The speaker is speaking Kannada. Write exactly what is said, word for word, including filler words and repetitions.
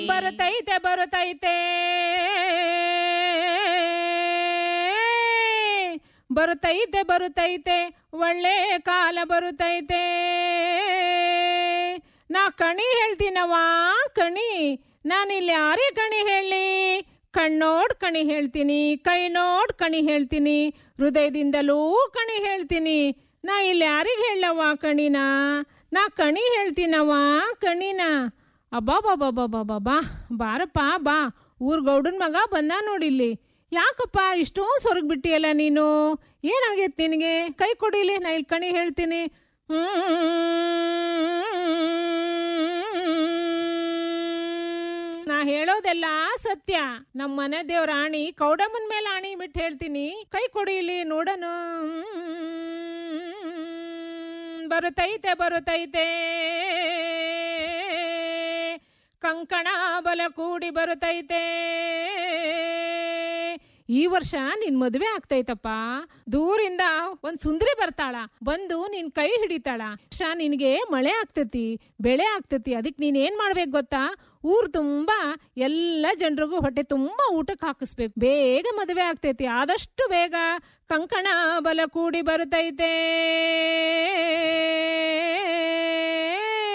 ಬರುತ್ತೈತೆ ಬರುತ್ತೈತೆ ಬರುತ್ತೈತೆ ಬರುತ್ತೈತೆ ಒಳ್ಳೆ ಕಾಲ ಬರುತ್ತೈತೆ. ನಾ ಕಣಿ ಹೇಳ್ತೀನವ ಕಣಿ, ನಾನಿಲ್ಲಿ ಯಾರೇ ಕಣಿ ಹೇಳಿ, ಕಣ್ಣೋಡ್ ಕಣಿ ಹೇಳ್ತೀನಿ, ಕೈ ನೋಡ್ ಕಣಿ ಹೇಳ್ತೀನಿ, ಹೃದಯದಿಂದಲೂ ಕಣಿ ಹೇಳ್ತೀನಿ. ನಾ ಇಲ್ಲಿ ಯಾರಿಗೆ ಹೇಳವ ಕಣಿನ, ನಾ ಕಣಿ ಹೇಳ್ತೀನವ ಕಣಿನ. ಅಬ್ಬಾ ಬಾಬಾ ಬಾಬಾ ಬಾಬಾ ಬಾರಪ್ಪ ಬಾ, ಊರ್ ಗೌಡನ್ ಮಗ ಬಂದ ನೋಡಿಲ್ಲಿ. ಯಾಕಪ್ಪ ಇಷ್ಟೊಂದು ಸೊರಗ್ ಬಿಟ್ಟಿಯಲ್ಲ ನೀನು, ಏನಾಗೈತಿ ನಿನಗೆ? ಕೈ ಕೊಡಿಲಿ, ನಾ ಇಲ್ಲಿ ಕಣಿ ಹೇಳ್ತೀನಿ. ನಾ ಹೇಳೋದೆಲ್ಲ ಸತ್ಯ. ನಮ್ಮ ಮನೆ ದೇವ್ರ ಆಣಿ, ಕೌಡಮ್ಮನ ಮೇಲೆ ಆಣಿ ಬಿಟ್ಟು ಹೇಳ್ತೀನಿ. ಕೈ ಕೊಡಿಲಿ ನೋಡನು. ಬರುತ್ತೈತೆ ಬರುತ್ತೈತೆ ಕಂಕಣ ಬಲ ಕೂಡಿ ಬರುತ್ತೈತೆ. ಈ ವರ್ಷ ನಿನ್ ಮದುವೆ ಆಗ್ತೈತಪ್ಪ. ದೂರಿಂದ ಒಂದ್ ಸುಂದ್ರಿ ಬರ್ತಾಳ, ಬಂದು ನಿನ್ ಕೈ ಹಿಡಿತಾಳ. ವರ್ಷ ನಿನ್ಗೆ ಮಳೆ ಆಗ್ತತಿ, ಬೆಳೆ ಆಗ್ತತಿ. ಅದಕ್ ನೀನ್ ಏನ್ ಮಾಡ್ಬೇಕು ಗೊತ್ತಾ? ಊರ್ ತುಂಬಾ ಎಲ್ಲ ಜನರಿಗೂ ಹೊಟ್ಟೆ ತುಂಬಾ ಊಟಕ್ಕೆ ಹಾಕಿಸ್ಬೇಕು. ಬೇಗ ಮದುವೆ ಆಗ್ತೈತಿ, ಆದಷ್ಟು ಬೇಗ ಕಂಕಣ ಬಲ ಕೂಡಿ ಬರುತ್ತೈತೆ.